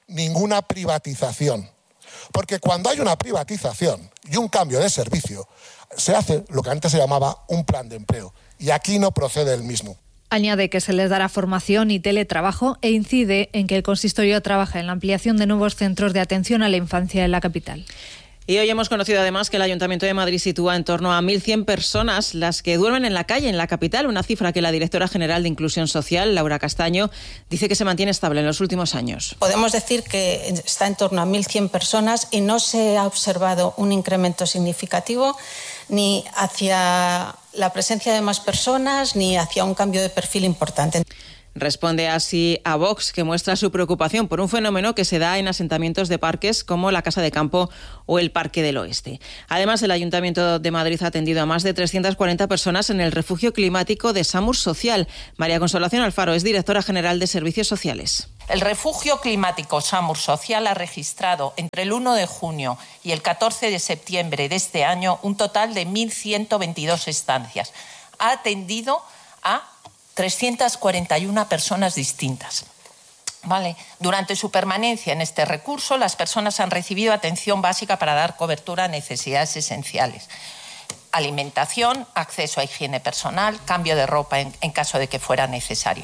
ninguna privatización. Porque cuando hay una privatización y un cambio de servicio, se hace lo que antes se llamaba un plan de empleo. Y aquí no procede el mismo. Añade que se les dará formación y teletrabajo e incide en que el consistorio trabaja en la ampliación de nuevos centros de atención a la infancia en la capital. Y hoy hemos conocido además que el Ayuntamiento de Madrid sitúa en torno a 1.100 personas las que duermen en la calle en la capital, una cifra que la directora general de Inclusión Social, Laura Castaño, dice que se mantiene estable en los últimos años. Podemos decir que está en torno a 1.100 personas y no se ha observado un incremento significativo ni hacia la presencia de más personas ni hacia un cambio de perfil importante. Responde así a Vox, que muestra su preocupación por un fenómeno que se da en asentamientos de parques como la Casa de Campo o el Parque del Oeste. Además, el Ayuntamiento de Madrid ha atendido a más de 340 personas en el refugio climático de Samur Social. María Consolación Alfaro es directora general de Servicios Sociales. El refugio climático Samur Social ha registrado entre el 1 de junio y el 14 de septiembre de este año un total de 1.122 estancias. Ha atendido a 341 personas distintas. ¿Vale? Durante su permanencia en este recurso, las personas han recibido atención básica para dar cobertura a necesidades esenciales. Alimentación, acceso a higiene personal, cambio de ropa en caso de que fuera necesario.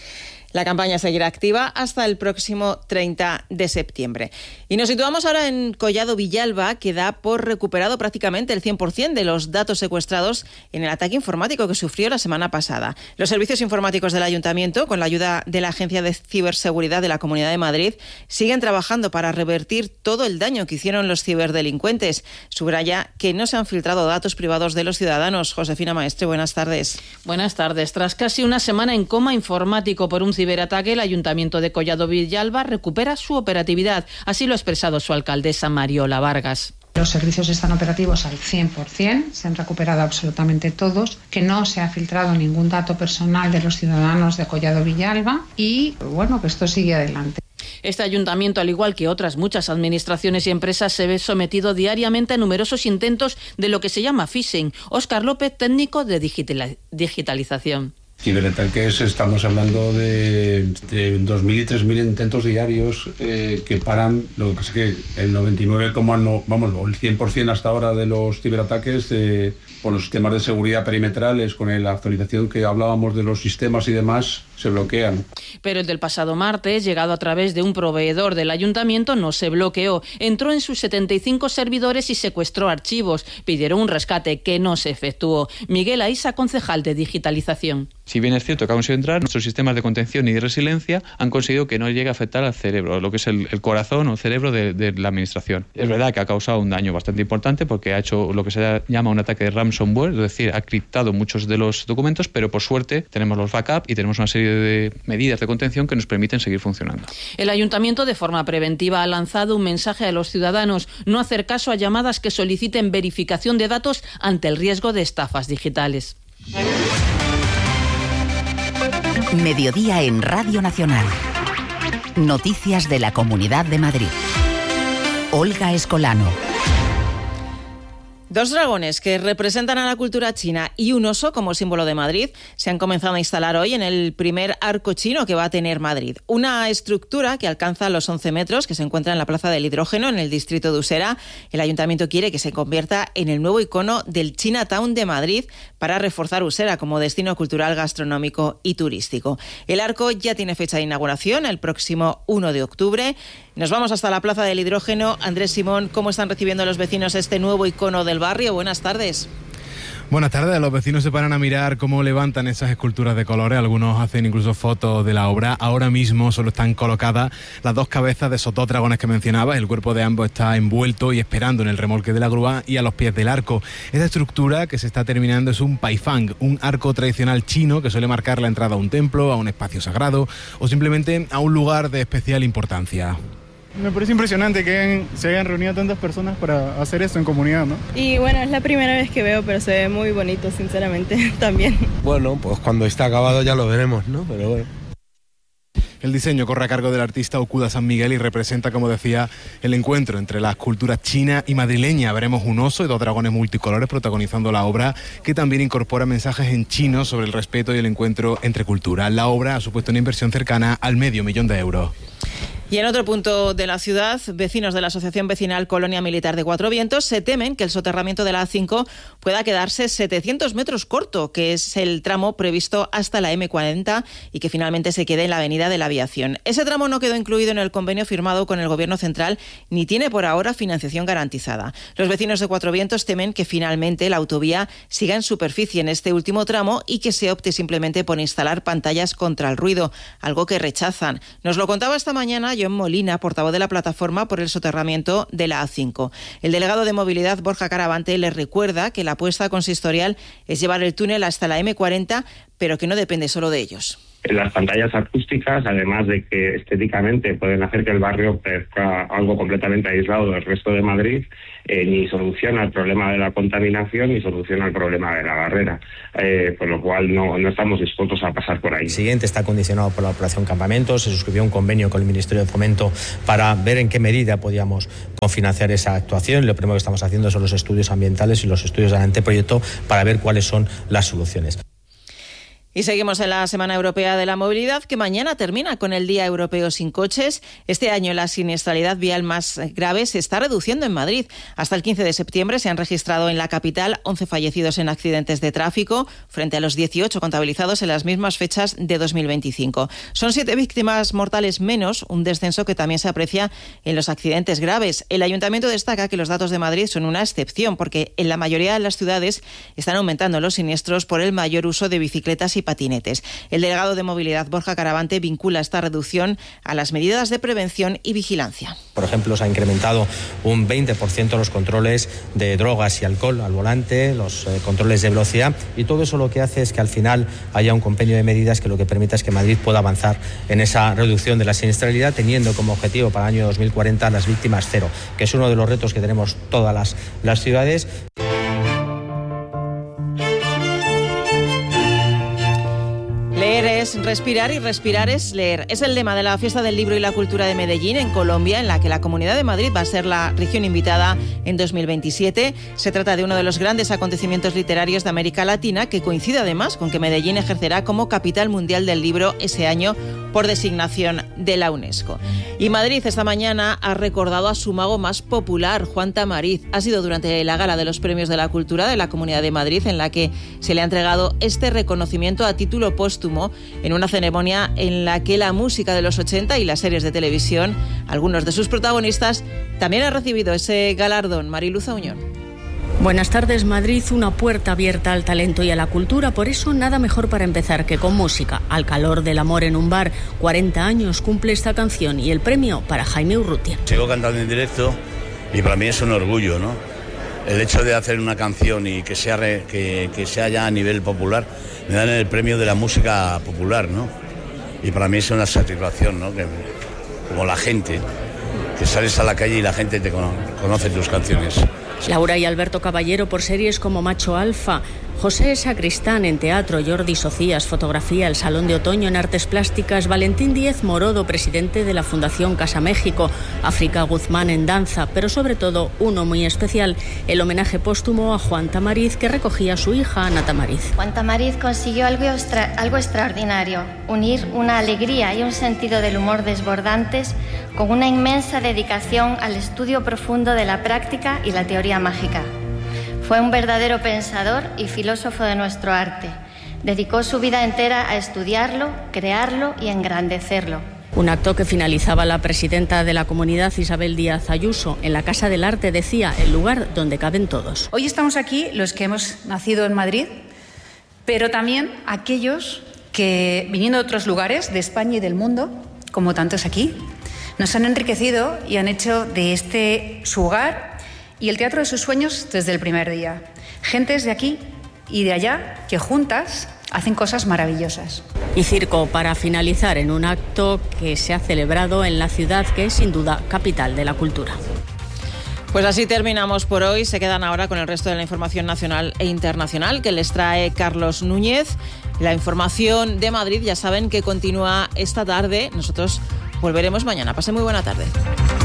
La campaña seguirá activa hasta el próximo 30 de septiembre. Y nos situamos ahora en Collado Villalba, que da por recuperado prácticamente el 100% de los datos secuestrados en el ataque informático que sufrió la semana pasada. Los servicios informáticos del Ayuntamiento, con la ayuda de la Agencia de Ciberseguridad de la Comunidad de Madrid, siguen trabajando para revertir todo el daño que hicieron los ciberdelincuentes. Subraya que no se han filtrado datos privados de los ciudadanos. Josefina Maestre, buenas tardes. Buenas tardes. Tras casi una semana en coma informático por un ciberataque, el Ayuntamiento de Collado Villalba recupera su operatividad. Así lo ha expresado su alcaldesa Mariola Vargas. Los servicios están operativos al 100%, se han recuperado absolutamente todos, que no se ha filtrado ningún dato personal de los ciudadanos de Collado Villalba y, bueno, que esto sigue adelante. Este ayuntamiento, al igual que otras muchas administraciones y empresas, se ve sometido diariamente a numerosos intentos de lo que se llama phishing. Óscar López, técnico de digitalización. Ciberataques, estamos hablando de 2.000 y 3.000 intentos diarios que paran. Lo que pasa es que el 99,9, vamos, el 100% hasta ahora de los ciberataques por los sistemas de seguridad perimetrales, con la actualización que hablábamos de los sistemas y demás, se bloquean. Pero el del pasado martes, llegado a través de un proveedor del ayuntamiento, no se bloqueó. Entró en sus 75 servidores y secuestró archivos. Pidieron un rescate que no se efectuó. Miguel Aisa, concejal de digitalización. Si bien es cierto que ha conseguido entrar, nuestros sistemas de contención y de resiliencia han conseguido que no llegue a afectar al cerebro, lo que es el corazón o el cerebro de la administración. Es verdad que ha causado un daño bastante importante porque ha hecho lo que se llama un ataque de ransomware, es decir, ha criptado muchos de los documentos, pero por suerte tenemos los backups y tenemos una serie de medidas de contención que nos permiten seguir funcionando. El ayuntamiento, de forma preventiva, ha lanzado un mensaje a los ciudadanos: no hacer caso a llamadas que soliciten verificación de datos ante el riesgo de estafas digitales. Mediodía en Radio Nacional. Noticias de la Comunidad de Madrid. Olga Escolano. Dos dragones que representan a la cultura china y un oso como símbolo de Madrid se han comenzado a instalar hoy en el primer arco chino que va a tener Madrid. Una estructura que alcanza los 11 metros, que se encuentra en la Plaza del Hidrógeno, en el distrito de Usera. El ayuntamiento quiere que se convierta en el nuevo icono del Chinatown de Madrid para reforzar Usera como destino cultural, gastronómico y turístico. El arco ya tiene fecha de inauguración, el próximo 1 de octubre. Nos vamos hasta la Plaza del Hidrógeno. Andrés Simón, ¿cómo están recibiendo los vecinos este nuevo icono del barrio? Buenas tardes. Buenas tardes. Los vecinos se paran a mirar cómo levantan esas esculturas de colores. Algunos hacen incluso fotos de la obra. Ahora mismo solo están colocadas las dos cabezas de esos dos dragones que mencionabas. El cuerpo de ambos está envuelto y esperando en el remolque de la grúa y a los pies del arco. Esta estructura que se está terminando es un paifang, un arco tradicional chino que suele marcar la entrada a un templo, a un espacio sagrado o simplemente a un lugar de especial importancia. Me parece impresionante que se hayan reunido tantas personas para hacer esto en comunidad, ¿no? Y bueno, es la primera vez que veo, pero se ve muy bonito, sinceramente, también. Bueno, pues cuando esté acabado ya lo veremos, ¿no? Pero bueno. El diseño corre a cargo del artista Okuda San Miguel y representa, como decía, el encuentro entre las culturas china y madrileña. Veremos un oso y dos dragones multicolores protagonizando la obra, que también incorpora mensajes en chino sobre el respeto y el encuentro entre culturas. La obra ha supuesto una inversión cercana al $500,000. Y en otro punto de la ciudad, vecinos de la Asociación Vecinal Colonia Militar de Cuatro Vientos se temen que el soterramiento de la A5 pueda quedarse 700 metros corto, que es el tramo previsto hasta la M40 y que finalmente se quede en la Avenida de la Aviación. Ese tramo no quedó incluido en el convenio firmado con el Gobierno central ni tiene por ahora financiación garantizada. Los vecinos de Cuatro Vientos temen que finalmente la autovía siga en superficie en este último tramo y que se opte simplemente por instalar pantallas contra el ruido, algo que rechazan. Nos lo contaba esta mañana John Molina, portavoz de la plataforma por el soterramiento de la A5. El delegado de movilidad, Borja Caravante, les recuerda que la apuesta consistorial es llevar el túnel hasta la M40, pero que no depende solo de ellos. Las pantallas acústicas, además de que estéticamente pueden hacer que el barrio parezca algo completamente aislado del resto de Madrid, ni soluciona el problema de la contaminación ni soluciona el problema de la barrera, por lo cual no estamos dispuestos a pasar por ahí. El siguiente está condicionado por la Operación Campamento. Se suscribió un convenio con el Ministerio de Fomento para ver en qué medida podíamos cofinanciar esa actuación. Lo primero que estamos haciendo son los estudios ambientales y los estudios del anteproyecto para ver cuáles son las soluciones. Y seguimos en la Semana Europea de la Movilidad, que mañana termina con el Día Europeo sin Coches. Este año la siniestralidad vial más grave se está reduciendo en Madrid. Hasta el 15 de septiembre se han registrado en la capital 11 fallecidos en accidentes de tráfico, frente a los 18 contabilizados en las mismas fechas de 2025. Son 7 víctimas mortales menos, un descenso que también se aprecia en los accidentes graves. El Ayuntamiento destaca que los datos de Madrid son una excepción, porque en la mayoría de las ciudades están aumentando los siniestros por el mayor uso de bicicletas y patinetes. El delegado de movilidad, Borja Caravante, vincula esta reducción a las medidas de prevención y vigilancia. Por ejemplo, se ha incrementado un 20% los controles de drogas y alcohol al volante, los controles de velocidad, y todo eso lo que hace es que al final haya un compendio de medidas que lo que permita es que Madrid pueda avanzar en esa reducción de la siniestralidad, teniendo como objetivo para el año 2040 las víctimas cero, que es uno de los retos que tenemos todas las ciudades. Leer es respirar y respirar es leer. Es el lema de la Fiesta del Libro y la Cultura de Medellín, en Colombia, en la que la Comunidad de Madrid va a ser la región invitada en 2027. Se trata de uno de los grandes acontecimientos literarios de América Latina, que coincide además con que Medellín ejercerá como capital mundial del libro ese año por designación de la UNESCO. Y Madrid esta mañana ha recordado a su mago más popular, Juan Tamariz. Ha sido durante la gala de los Premios de la Cultura de la Comunidad de Madrid, en la que se le ha entregado este reconocimiento a título póstumo, en una ceremonia en la que la música de los 80 y las series de televisión, algunos de sus protagonistas, también han recibido ese galardón. Mariluz Auñón. Buenas tardes, Madrid, una puerta abierta al talento y a la cultura. Por eso nada mejor para empezar que con música. Al calor del amor en un bar, 40 años cumple esta canción, y el premio para Jaime Urrutia. Sigo cantando en directo y para mí es un orgullo, ¿no? El hecho de hacer una canción y que sea ya a nivel popular, me dan el premio de la música popular, ¿no? Y para mí es una satisfacción, ¿no? Que, como la gente, que sales a la calle y la gente te conoce tus canciones. Laura y Alberto Caballero por series como Macho Alfa, José Sacristán en teatro, Jordi Socias, fotografía, El Salón de Otoño en artes plásticas, Valentín Díez Morodo, presidente de la Fundación Casa México, África Guzmán en danza, pero sobre todo uno muy especial, el homenaje póstumo a Juan Tamariz, que recogía a su hija Ana Tamariz. Juan Tamariz consiguió algo extraordinario, unir una alegría y un sentido del humor desbordantes con una inmensa dedicación al estudio profundo de la práctica y la teoría mágica. Fue un verdadero pensador y filósofo de nuestro arte. Dedicó su vida entera a estudiarlo, crearlo y engrandecerlo. Un acto que finalizaba la presidenta de la comunidad, Isabel Díaz Ayuso. En la Casa del Arte decía, el lugar donde caben todos. Hoy estamos aquí los que hemos nacido en Madrid, pero también aquellos que, viniendo de otros lugares de España y del mundo, como tantos aquí, nos han enriquecido y han hecho de este su hogar y el teatro de sus sueños desde el primer día. Gentes de aquí y de allá que juntas hacen cosas maravillosas. Y circo para finalizar en un acto que se ha celebrado en la ciudad que es sin duda capital de la cultura. Pues así terminamos por hoy. Se quedan ahora con el resto de la información nacional e internacional que les trae Carlos Núñez. La información de Madrid ya saben que continúa esta tarde. Nosotros volveremos mañana. Pasen muy buena tarde.